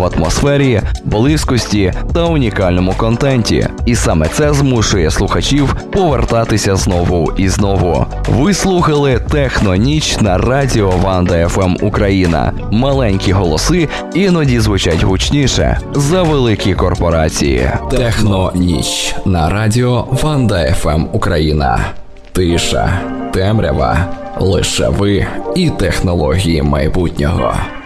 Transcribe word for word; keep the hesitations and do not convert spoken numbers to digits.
в атмосфері, близькості та унікальному контенті. І саме це змушує слухачів повертатися знову і знову. Ви слухали «Техноніч» на радіо Ванда еф ем Україна. Маленькі голоси іноді звучать гучніше за великі корпорації. «Техноніч» на радіо Ванда еф ем Україна. Тиша, темрява, лише ви і технології майбутнього.